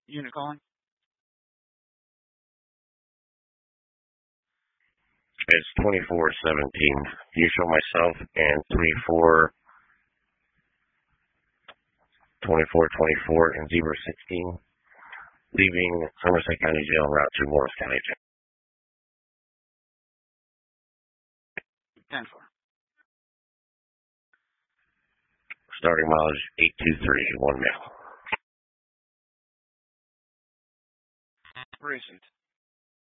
Unit calling. It's 2417. You show myself and 2424 and 016. Leaving Somerset County Jail, route to Morris County Jail. 10-4. Starting mileage 823, 1 mile. Recent.